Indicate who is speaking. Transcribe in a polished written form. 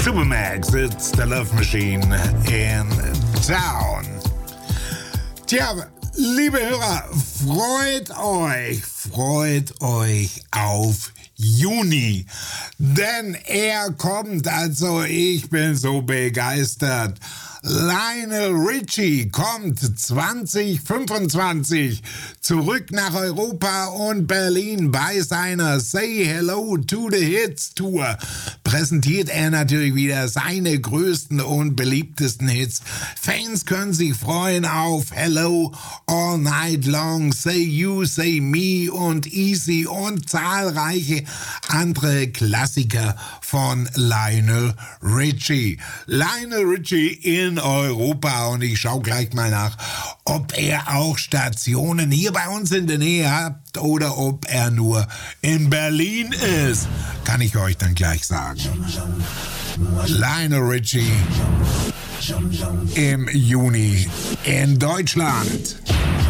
Speaker 1: Supermax, it's the Love Machine in town. Tja, liebe Hörer, freut euch auf Juni, denn er kommt, also ich bin so begeistert. Lionel Richie kommt 2025 zurück nach Europa und Berlin bei seiner Say Hello to the Hits Tour. Präsentiert er natürlich wieder seine größten und beliebtesten Hits. Fans können sich freuen auf Hello, All Night Long, Say You, Say Me und Easy und zahlreiche andere Klassiker von Lionel Richie. Lionel Richie in Europa, und ich schaue gleich mal nach, ob er auch Stationen hier bei uns in der Nähe hat oder ob er nur in Berlin ist. Kann ich euch dann gleich sagen. Lionel Richie im Juni in Deutschland.